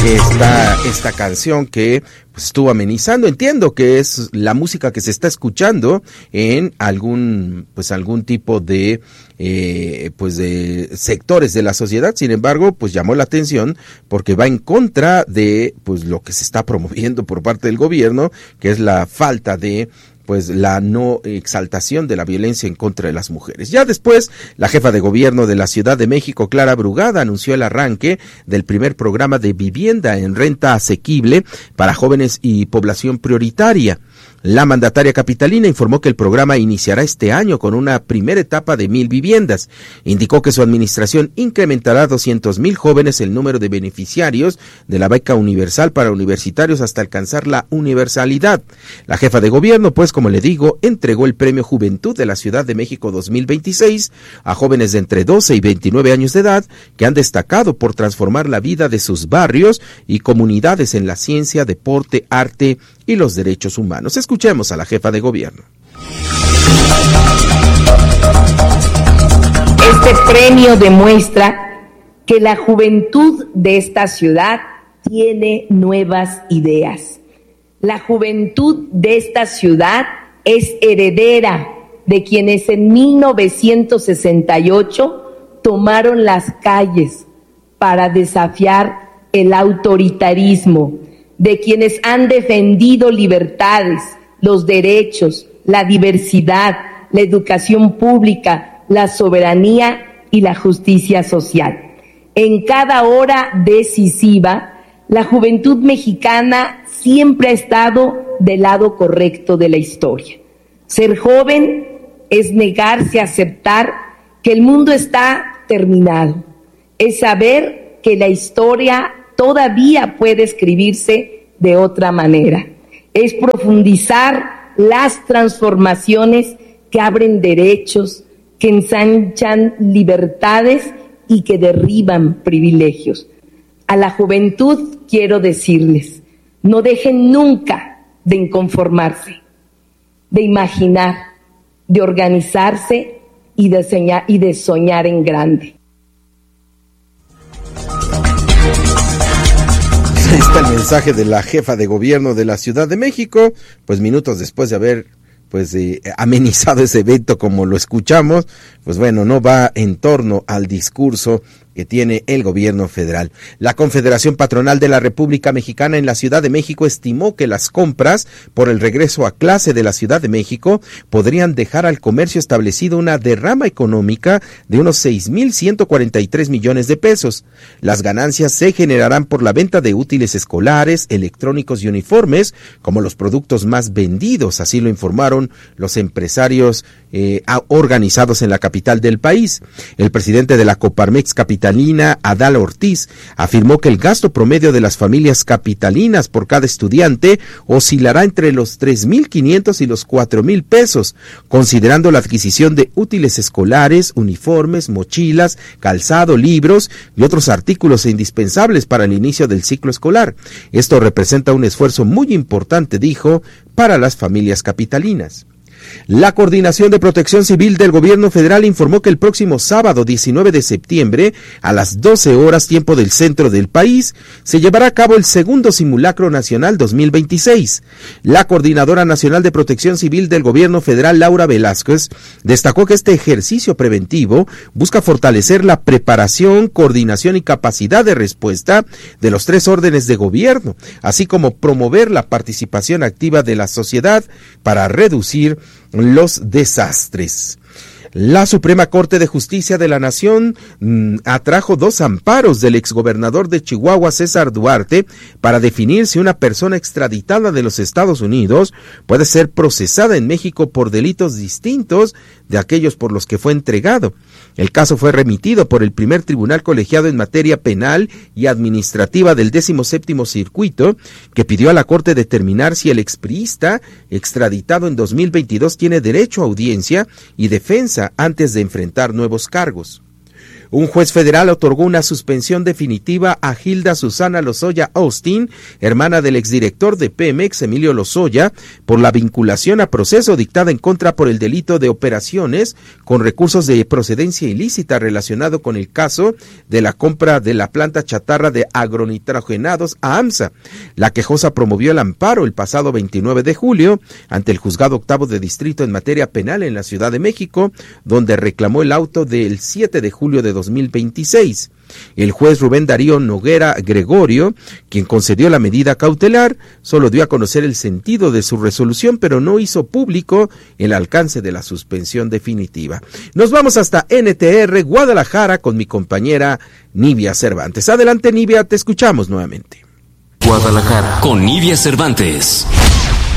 esta canción que pues estuvo amenizando. Entiendo que es la música que se está escuchando en algún tipo de de sectores de la sociedad. Sin embargo, pues llamó la atención porque va en contra de pues lo que se está promoviendo por parte del gobierno, que es la falta de pues la no exaltación de la violencia en contra de las mujeres. Ya después, la jefa de gobierno de la Ciudad de México, Clara Brugada, anunció el arranque del primer programa de vivienda en renta asequible para jóvenes y población prioritaria. La mandataria capitalina informó que el programa iniciará este año con una primera etapa de 1,000 viviendas. Indicó que su administración incrementará a 200,000 jóvenes el número de beneficiarios de la beca universal para universitarios hasta alcanzar la universalidad. La jefa de gobierno, pues como le digo, entregó el Premio Juventud de la Ciudad de México 2026 a jóvenes de entre 12 y 29 años de edad que han destacado por transformar la vida de sus barrios y comunidades en la ciencia, deporte, arte y los derechos humanos. Escuchemos a la jefa de gobierno. Este premio demuestra que la juventud de esta ciudad tiene nuevas ideas. La juventud de esta ciudad es heredera de quienes en 1968 tomaron las calles para desafiar el autoritarismo, de quienes han defendido libertades, los derechos, la diversidad, la educación pública, la soberanía y la justicia social. En cada hora decisiva, la juventud mexicana siempre ha estado del lado correcto de la historia. Ser joven es negarse a aceptar que el mundo está terminado, es saber que la historia todavía puede escribirse de otra manera. Es profundizar las transformaciones que abren derechos, que ensanchan libertades y que derriban privilegios. A la juventud quiero decirles, no dejen nunca de inconformarse, de imaginar, de organizarse y de soñar en grande. Ahí está el mensaje de la jefa de gobierno de la Ciudad de México, pues minutos después de haber amenizado ese evento como lo escuchamos, pues bueno, no va en torno al discurso que tiene el gobierno federal. La Confederación Patronal de la República Mexicana en la Ciudad de México estimó que las compras por el regreso a clase de la Ciudad de México podrían dejar al comercio establecido una derrama económica de unos 6,143 millones de pesos. Las ganancias se generarán por la venta de útiles escolares, electrónicos y uniformes, como los productos más vendidos, así lo informaron los empresarios organizados en la capital del país. El presidente de la Coparmex capitalina, Adal Ortiz, afirmó que el gasto promedio de las familias capitalinas por cada estudiante oscilará entre los 3,500 y los 4,000 pesos, considerando la adquisición de útiles escolares, uniformes, mochilas, calzado, libros y otros artículos indispensables para el inicio del ciclo escolar. Esto representa un esfuerzo muy importante, dijo, para las familias capitalinas. La Coordinación de Protección Civil del Gobierno Federal informó que el próximo sábado 19 de septiembre a las 12 horas tiempo del centro del país se llevará a cabo el segundo simulacro nacional 2026. La Coordinadora Nacional de Protección Civil del Gobierno Federal, Laura Velázquez, destacó que este ejercicio preventivo busca fortalecer la preparación, coordinación y capacidad de respuesta de los 3 órdenes de gobierno, así como promover la participación activa de la sociedad para reducir los desastres. La Suprema Corte de Justicia de la Nación atrajo 2 amparos del exgobernador de Chihuahua, César Duarte, para definir si una persona extraditada de los Estados Unidos puede ser procesada en México por delitos distintos de aquellos por los que fue entregado. El caso fue remitido por el primer tribunal colegiado en materia penal y administrativa del 17º Circuito, que pidió a la Corte determinar si el expriista extraditado en 2022 tiene derecho a audiencia y defensa antes de enfrentar nuevos cargos. Un juez federal otorgó una suspensión definitiva a Hilda Susana Lozoya Austin, hermana del exdirector de Pemex, Emilio Lozoya, por la vinculación a proceso dictada en contra por el delito de operaciones con recursos de procedencia ilícita relacionado con el caso de la compra de la planta chatarra de agronitrogenados a AMSA. La quejosa promovió el amparo el pasado 29 de julio ante el Juzgado Octavo de Distrito en materia penal en la Ciudad de México, donde reclamó el auto del 7 de julio de 2026. El juez Rubén Darío Noguera Gregorio, quien concedió la medida cautelar, solo dio a conocer el sentido de su resolución, pero no hizo público el alcance de la suspensión definitiva. Nos vamos hasta NTR Guadalajara con mi compañera Nivia Cervantes. Adelante, Nivia, te escuchamos nuevamente. Guadalajara con Nivia Cervantes.